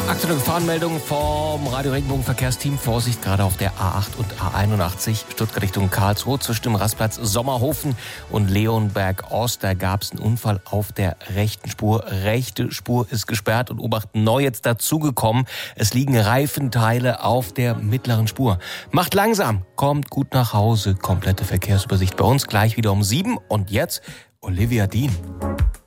Aktuelle Gefahrenmeldung vom Radio Regenbogen Verkehrsteam. Vorsicht gerade auf der A8 und A81 Stuttgart Richtung Karlsruhe zwischen dem Rastplatz Sommerhofen und Leonberg-Ost. Da gab es einen Unfall auf der rechten Spur. Rechte Spur ist gesperrt und Obacht neu jetzt dazugekommen. Es liegen Reifenteile auf der mittleren Spur. Macht langsam, kommt gut nach Hause. Komplette Verkehrsübersicht bei uns gleich wieder um 7. Und jetzt Olivia Dean.